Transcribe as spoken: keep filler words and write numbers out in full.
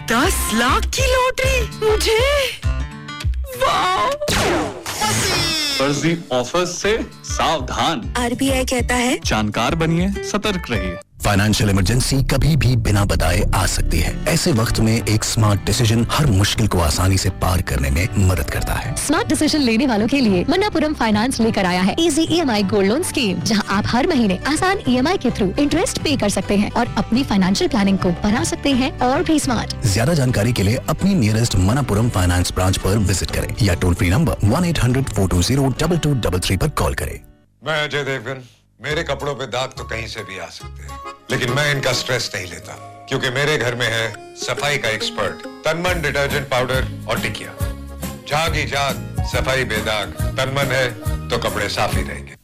दस लाख की लॉटरी मुझे, वाह! फर्जी ऑफर्स से सावधान। आरबीआई कहता है जानकार बनिए, सतर्क रहिए। फाइनेंशियल इमरजेंसी कभी भी बिना बताए आ सकती है। ऐसे वक्त में एक स्मार्ट डिसीजन हर मुश्किल को आसानी से पार करने में मदद करता है। स्मार्ट डिसीजन लेने वालों के लिए मन्नापुरम फाइनेंस लेकर आया है easy EMI gold loan scheme, जहां आप हर महीने आसान ईएमआई के थ्रू इंटरेस्ट पे कर सकते हैं और अपनी फाइनेंशियल प्लानिंग को बना सकते हैं और भी स्मार्ट। ज्यादा जानकारी के लिए अपनी नियरेस्ट मन्नापुरम फाइनेंस ब्रांच पर विजिट करें या toll free number one eight hundred four to zero double two double three पर कॉल करें। मैं अजय देवगन। मेरे कपड़ों पे दाग तो कहीं से भी आ सकते हैं, लेकिन मैं इनका स्ट्रेस नहीं लेता, क्योंकि मेरे घर में है सफाई का एक्सपर्ट तनमन डिटर्जेंट पाउडर और टिकिया। जाग ही जाग, सफाई बेदाग, तनमन है तो कपड़े साफ ही रहेंगे।